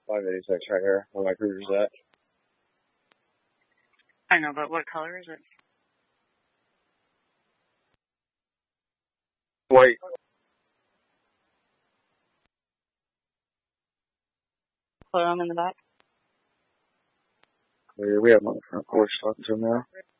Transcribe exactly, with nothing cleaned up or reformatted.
five eighty-six right here where my cruiser's at. I know, but what color is it? White. Put them in the back. We we have on the front porch talking to him now.